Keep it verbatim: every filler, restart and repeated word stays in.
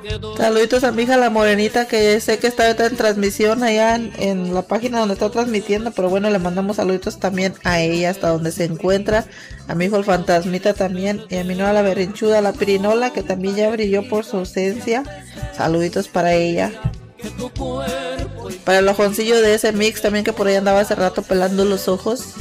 Saluditos a mi hija la morenita, que sé que está ahorita en transmisión allá en, en la página donde está transmitiendo, pero bueno, le mandamos saluditos también a ella hasta donde se encuentra, a mi hijo el fantasmita también, y a mi nueva la berrinchuda, la pirinola, que también ya brilló por su ausencia. Saluditos para ella. Para el ojoncillo de ese mix también, que por ahí andaba hace rato pelando los ojos.